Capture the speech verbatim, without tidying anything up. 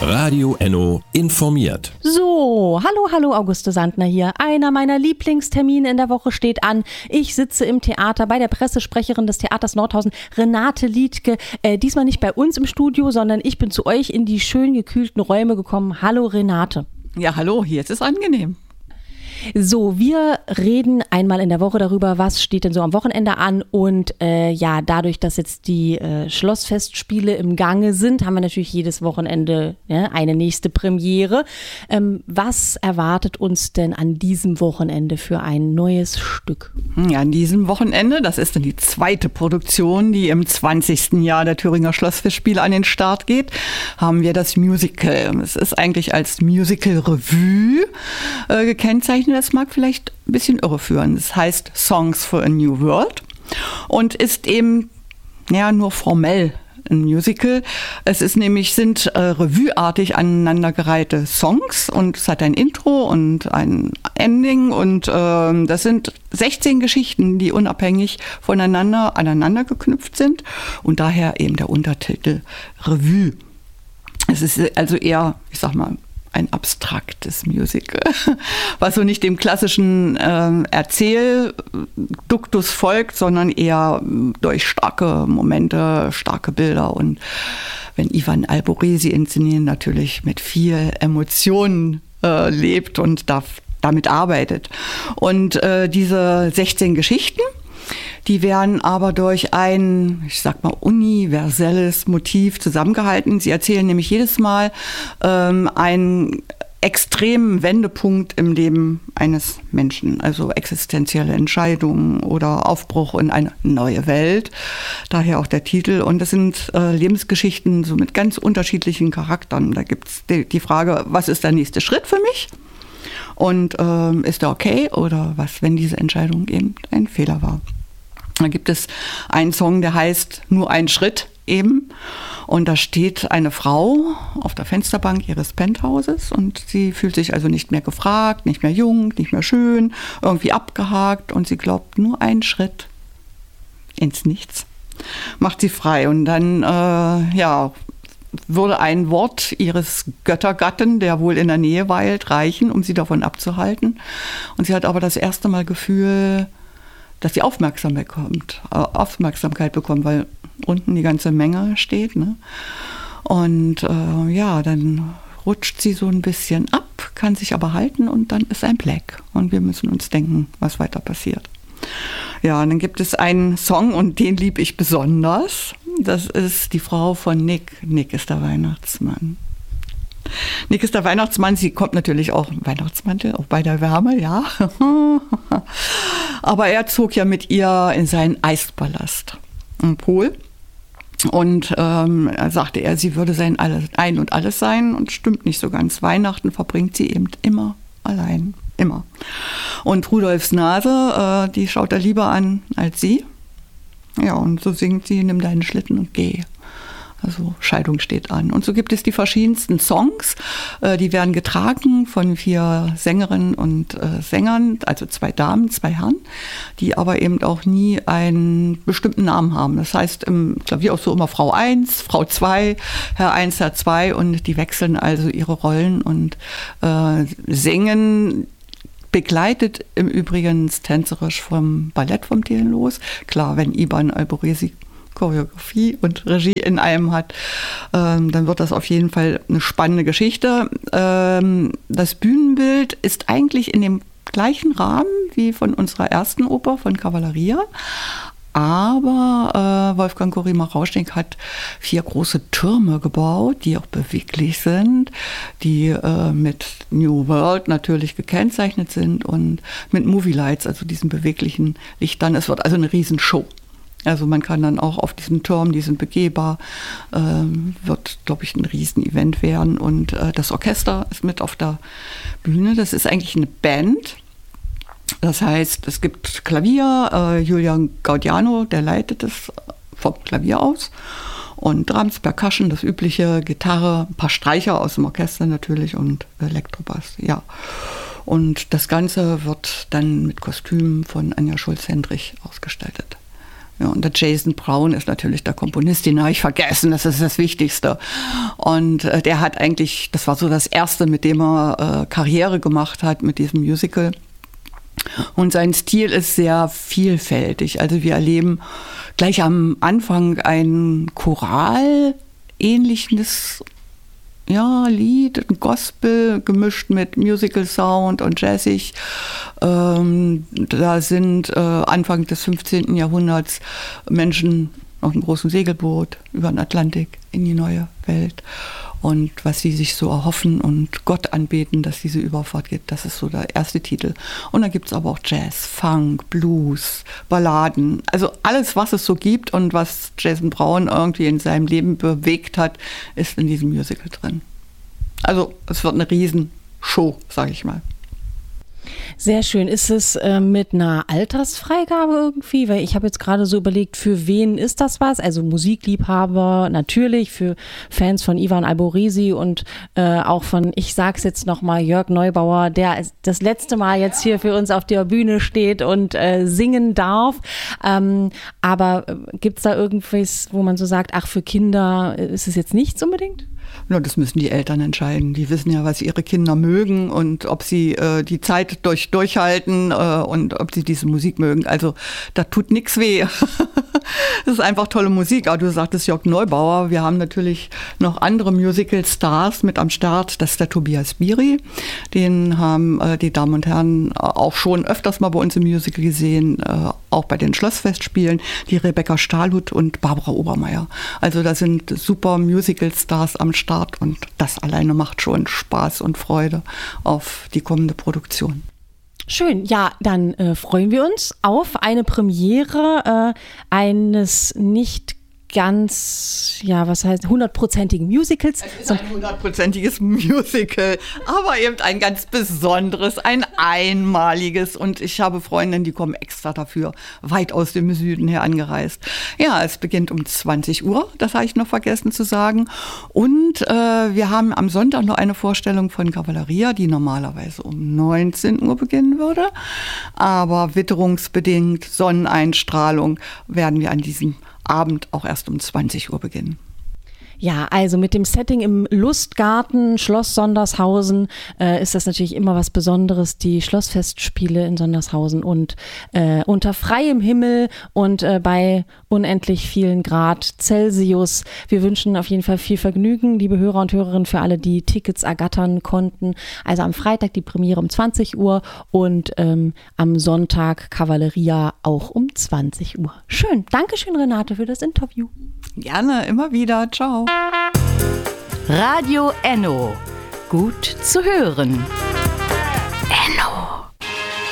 Radio Enno informiert. So, hallo, hallo, Auguste Sandner hier. Einer meiner Lieblingstermine in der Woche steht an. Ich sitze im Theater bei der Pressesprecherin des Theaters Nordhausen, Renate Liedtke. Äh, diesmal nicht bei uns im Studio, sondern ich bin zu euch in die schön gekühlten Räume gekommen. Hallo Renate. Ja, hallo, hier ist es angenehm. So, wir reden einmal in der Woche darüber, was steht denn so am Wochenende an und äh, ja, dadurch, dass jetzt die äh, Schlossfestspiele im Gange sind, haben wir natürlich jedes Wochenende ja, eine nächste Premiere. Ähm, was erwartet uns denn an diesem Wochenende für ein neues Stück? Ja, an diesem Wochenende, das ist dann die zweite Produktion, die im zwanzigsten Jahr der Thüringer Schlossfestspiele an den Start geht, haben wir das Musical. Es ist eigentlich als Musical-Revue äh, gekennzeichnet. Das mag vielleicht ein bisschen irreführen. Das heißt Songs for a New World und ist eben ja, nur formell ein Musical. Es ist nämlich, sind äh, revueartig aneinandergereihte Songs und es hat ein Intro und ein Ending und äh, das sind sechzehn Geschichten, die unabhängig voneinander aneinander geknüpft sind und daher eben der Untertitel Revue. Es ist also eher, ich sag mal, ein abstraktes Musical, was so nicht dem klassischen äh, Erzählduktus folgt, sondern eher durch starke Momente, starke Bilder und wenn Ivan Alborezi inszenieren, natürlich mit viel Emotionen äh, lebt und da, damit arbeitet. Und äh, diese sechzehn Geschichten, die werden aber durch ein, ich sag mal, universelles Motiv zusammengehalten. Sie erzählen nämlich jedes Mal ähm, einen extremen Wendepunkt im Leben eines Menschen, also existenzielle Entscheidungen oder Aufbruch in eine neue Welt. Daher auch der Titel. Und das sind äh, Lebensgeschichten so mit ganz unterschiedlichen Charakteren. Da gibt es die, die Frage, was ist der nächste Schritt für mich? Und ähm, ist der okay oder was, wenn diese Entscheidung eben ein Fehler war? Da gibt es einen Song, der heißt Nur ein Schritt eben. Und da steht eine Frau auf der Fensterbank ihres Penthauses und sie fühlt sich also nicht mehr gefragt, nicht mehr jung, nicht mehr schön, irgendwie abgehakt und sie glaubt, nur ein Schritt ins Nichts macht sie frei. Und dann, äh, ja, würde ein Wort ihres Göttergatten, der wohl in der Nähe weilt, reichen, um sie davon abzuhalten. Und sie hat aber das erste Mal Gefühl, dass sie Aufmerksamkeit bekommt, Aufmerksamkeit bekommt, weil unten die ganze Menge steht. Ne? Und äh, ja, dann rutscht sie so ein bisschen ab, kann sich aber halten und dann ist ein Black. Und wir müssen uns denken, was weiter passiert. Ja, und dann gibt es einen Song und den liebe ich besonders. Das ist die Frau von Nick. Nick ist der Weihnachtsmann. Nick ist der Weihnachtsmann, sie kommt natürlich auch im Weihnachtsmantel, auch bei der Wärme, ja. Aber er zog ja mit ihr in seinen Eispalast im Pol. Und ähm, er sagte er, sie würde sein alles, ein und alles sein und stimmt nicht so ganz. Weihnachten verbringt sie eben immer allein, immer. Und Rudolfs Nase, äh, die schaut er lieber an als sie. Ja, und so singt sie, nimm deinen Schlitten und geh. Also Scheidung steht an. Und so gibt es die verschiedensten Songs, äh, die werden getragen von vier Sängerinnen und äh, Sängern, also zwei Damen, zwei Herren, die aber eben auch nie einen bestimmten Namen haben. Das heißt im Klavier auch so immer Frau eins, Frau zwei, Herr eins, Herr zwei und die wechseln also ihre Rollen und äh, singen, begleitet im Übrigen tänzerisch vom Ballett vom Thelen los. Klar, wenn Ivan Alborezi Choreografie und Regie in einem hat, ähm, dann wird das auf jeden Fall eine spannende Geschichte. Ähm, das Bühnenbild ist eigentlich in dem gleichen Rahmen wie von unserer ersten Oper, von Cavalleria. Aber äh, Wolfgang Korima-Rauschning hat vier große Türme gebaut, die auch beweglich sind, die äh, mit New World natürlich gekennzeichnet sind und mit Movie Lights, also diesen beweglichen Lichtern. Es wird also eine Riesenshow. Also man kann dann auch auf diesen Turm, die sind begehbar, ähm, wird, glaube ich, ein Riesen-Event werden. Und äh, das Orchester ist mit auf der Bühne. Das ist eigentlich eine Band. Das heißt, es gibt Klavier, äh, Julian Gaudiano, der leitet es vom Klavier aus. Und Drums, Percussion, das übliche, Gitarre, ein paar Streicher aus dem Orchester natürlich und Elektrobass, ja. Und das Ganze wird dann mit Kostümen von Anja Schulz-Hendrich ausgestaltet. Ja, und der Jason Brown ist natürlich der Komponist, den habe ich vergessen, das ist das Wichtigste. Und äh, der hat eigentlich, das war so das Erste, mit dem er äh, Karriere gemacht hat, mit diesem Musical. Und sein Stil ist sehr vielfältig. Also wir erleben gleich am Anfang ein Choral-ähnliches ja, Lied, ein Gospel gemischt mit Musical Sound und Jazzig. Ähm, da sind äh, Anfang des fünfzehnten Jahrhunderts Menschen auf einem großen Segelboot über den Atlantik in die neue Welt. Und was sie sich so erhoffen und Gott anbeten, dass diese Überfahrt gibt, das ist so der erste Titel. Und dann gibt es aber auch Jazz, Funk, Blues, Balladen, also alles, was es so gibt und was Jason Brown irgendwie in seinem Leben bewegt hat, ist in diesem Musical drin. Also es wird eine Riesenshow, sage ich mal. Sehr schön. Ist es äh, mit einer Altersfreigabe irgendwie? Weil ich habe jetzt gerade so überlegt, für wen ist das was? Also Musikliebhaber natürlich, für Fans von Ivan Alborisi und äh, auch von, ich sag's jetzt nochmal, Jörg Neubauer, der das letzte Mal jetzt hier für uns auf der Bühne steht und äh, singen darf. Ähm, aber äh, gibt's da irgendwas, wo man so sagt, ach, für Kinder ist es jetzt nichts unbedingt? Ja, das müssen die Eltern entscheiden. Die wissen ja, was ihre Kinder mögen und ob sie äh, die Zeit durch, durchhalten äh, und ob sie diese Musik mögen. Also da tut nichts weh. Das ist einfach tolle Musik. Aber du sagtest Jörg Neubauer. Wir haben natürlich noch andere Musical-Stars mit am Start. Das ist der Tobias Biri. Den haben äh, die Damen und Herren auch schon öfters mal bei uns im Musical gesehen, äh, auch bei den Schlossfestspielen. Die Rebecca Stahlhut und Barbara Obermeier. Also da sind super Musical-Stars am Start und das alleine macht schon Spaß und Freude auf die kommende Produktion. Schön, ja, dann äh, freuen wir uns auf eine Premiere äh, eines nicht ganz, ja, was heißt, hundertprozentigen Musicals. Es ist ein hundertprozentiges Musical, aber eben ein ganz besonderes, ein einmaliges. Und ich habe Freundinnen, die kommen extra dafür, weit aus dem Süden her angereist. Ja, es beginnt um zwanzig Uhr, das habe ich noch vergessen zu sagen. Und äh, wir haben am Sonntag noch eine Vorstellung von Cavalleria, die normalerweise um neunzehn Uhr beginnen würde. Aber witterungsbedingt, Sonneneinstrahlung, werden wir an diesem Abend auch erst um zwanzig Uhr beginnen. Ja, also mit dem Setting im Lustgarten, Schloss Sondershausen, äh, ist das natürlich immer was Besonderes, die Schlossfestspiele in Sondershausen und äh, unter freiem Himmel und äh, bei unendlich vielen Grad Celsius. Wir wünschen auf jeden Fall viel Vergnügen, liebe Hörer und Hörerinnen, für alle, die Tickets ergattern konnten. Also am Freitag die Premiere um zwanzig Uhr und ähm, am Sonntag Cavalleria auch um zwanzig Uhr. Schön, Dankeschön Renate für das Interview. Gerne, immer wieder. Ciao. Radio Enno. Gut zu hören.